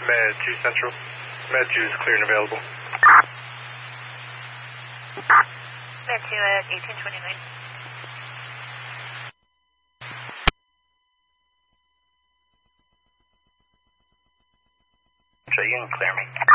Med 2 Central. Med 2 is clear and available. Med 2 at 1829. So you can clear me.